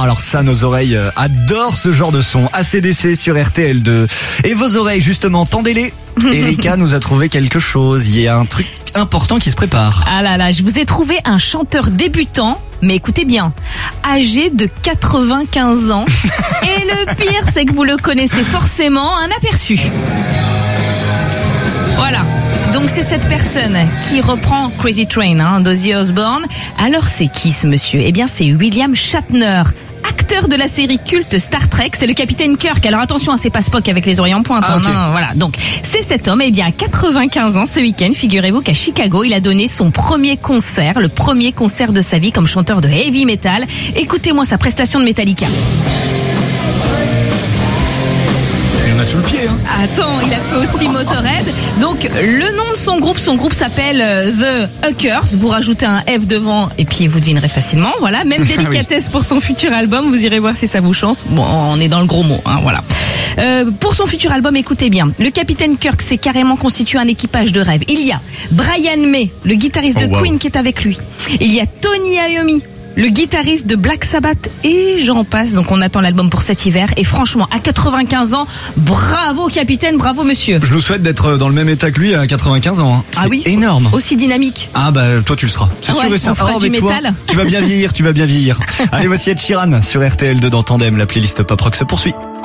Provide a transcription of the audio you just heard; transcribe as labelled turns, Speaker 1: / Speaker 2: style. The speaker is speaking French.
Speaker 1: Alors ça, nos oreilles adorent ce genre de son. AC/DC sur RTL2. Et vos oreilles, justement, tendez-les. Erika nous a trouvé quelque chose. Il y a un truc important qui se prépare.
Speaker 2: Ah là là, je vous ai trouvé un chanteur débutant, mais écoutez bien, âgé de 95 ans. Et le pire, c'est que vous le connaissez forcément, un aperçu. Voilà. Donc c'est cette personne qui reprend Crazy Train d'Ozzy Osbourne. Alors c'est qui ce monsieur ? Eh bien c'est William Shatner, acteur de la série culte Star Trek. C'est le capitaine Kirk. Alors attention, c'est pas Spock avec les oreilles en pointe.
Speaker 1: Okay.
Speaker 2: Non, voilà. Donc c'est cet homme. Eh bien à 95 ans ce week-end, figurez-vous qu'à Chicago, il a donné son premier concert, le premier concert de sa vie comme chanteur de heavy metal. Écoutez-moi sa prestation de Metallica.
Speaker 1: Sous le pied.
Speaker 2: Attends, il a fait aussi Motorhead. Donc le nom de son groupe s'appelle The Huckers. Vous rajoutez un F devant et puis vous devinerez facilement. Voilà, même délicatesse pour son futur album. Vous irez voir si ça vous chance. Bon, on est dans le gros mot, voilà. Pour son futur album, écoutez bien. Le capitaine Kirk s'est carrément constitué un équipage de rêve. Il y a Brian May, le guitariste de Queen, qui est avec lui. Il y a Tony Iommi, le guitariste de Black Sabbath, et j'en passe. Donc on attend l'album pour cet hiver. Et franchement, à 95 ans, bravo capitaine, bravo monsieur.
Speaker 1: Je nous souhaite d'être dans le même état que lui à 95 ans.
Speaker 2: Ah oui,
Speaker 1: énorme.
Speaker 2: Aussi dynamique.
Speaker 1: Ah bah toi tu le seras. C'est sûr et certain.
Speaker 2: Du
Speaker 1: mais toi,
Speaker 2: métal.
Speaker 1: tu vas bien vieillir. Allez, voici Ed Sheeran sur RTL2 dans Tandem. La playlist Pop Rock se poursuit.